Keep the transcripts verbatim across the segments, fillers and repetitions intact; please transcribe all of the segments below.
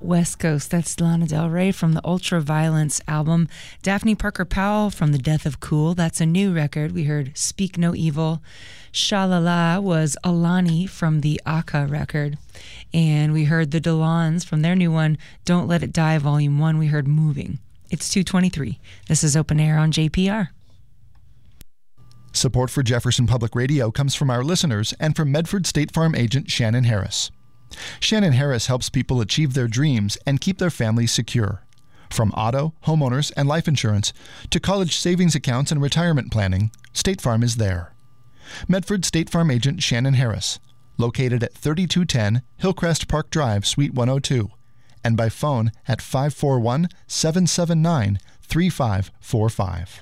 West Coast. That's Lana Del Rey from the Ultraviolence album. Daphne Parker Powell from The Death of Cool. That's a new record. We heard Speak No Evil. Shalala was Alani from the Aka record. And we heard the Delons from their new one, Don't Let It Die, Volume one. We heard Moving. It's two twenty-three. This is Open Air on J P R. Support for Jefferson Public Radio comes from our listeners and from Medford State Farm agent Shannon Harris. Shannon Harris helps people achieve their dreams and keep their families secure. From auto, homeowners, and life insurance to college savings accounts and retirement planning, State Farm is there. Medford State Farm agent Shannon Harris, located at thirty-two ten Hillcrest Park Drive, Suite one oh two, and by phone at five four one, seven seven nine, three five four five.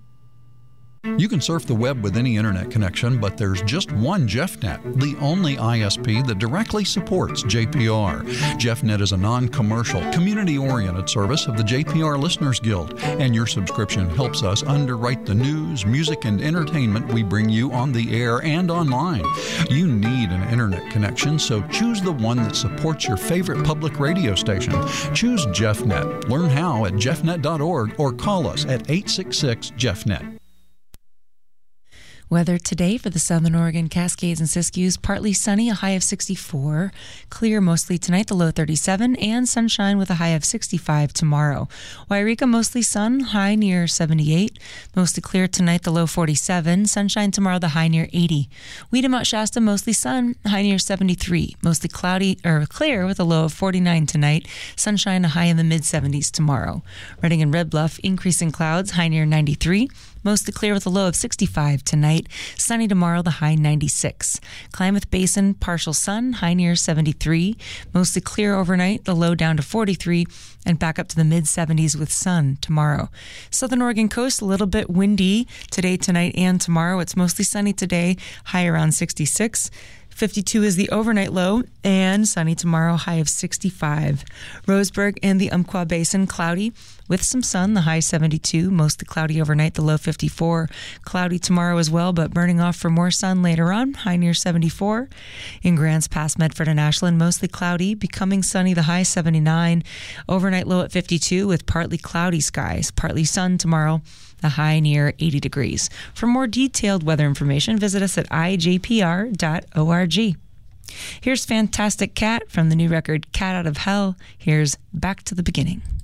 You can surf the web with any internet connection, but there's just one JeffNet, the only I S P that directly supports J P R. JeffNet is a non-commercial, community-oriented service of the J P R Listeners Guild, and your subscription helps us underwrite the news, music, and entertainment we bring you on the air and online. You need an internet connection, so choose the one that supports your favorite public radio station. Choose JeffNet. Learn how at jeff net dot org or call us at eight six six, Jeff net. Weather today for the Southern Oregon Cascades and Siskiyous, partly sunny, a high of sixty-four. Clear mostly tonight, the low thirty-seven, and sunshine with a high of sixty-five tomorrow. Wairika, mostly sun, high near seventy-eight. Mostly clear tonight, the low forty-seven. Sunshine tomorrow, the high near eighty. Wiedemout Shasta, mostly sun, high near seventy-three. Mostly cloudy or clear with a low of forty-nine tonight. Sunshine, a high in the mid-seventies tomorrow. Redding and Red Bluff, increasing clouds, high near ninety-three. Mostly clear with a low of sixty-five tonight. Sunny tomorrow, the high ninety-six. Klamath Basin, partial sun, high near seventy-three. Mostly clear overnight, the low down to forty-three, and back up to the mid-seventies with sun tomorrow. Southern Oregon coast, a little bit windy today, tonight, and tomorrow. It's mostly sunny today, high around sixty-six. fifty-two is the overnight low, and sunny tomorrow, high of sixty-five. Roseburg and the Umpqua Basin, cloudy with some sun, the high seventy-two. Mostly cloudy overnight, the low fifty-four. Cloudy tomorrow as well, but burning off for more sun later on, high near seventy-four. In Grants Pass, Medford and Ashland, mostly cloudy, becoming sunny, the high seventy-nine. Overnight low at fifty-two with partly cloudy skies. Partly sun tomorrow, the high near eighty degrees. For more detailed weather information, visit us at i j p r dot org. Here's Fantastic Cat from the new record Cat Out of Hell. Here's Back to the Beginning.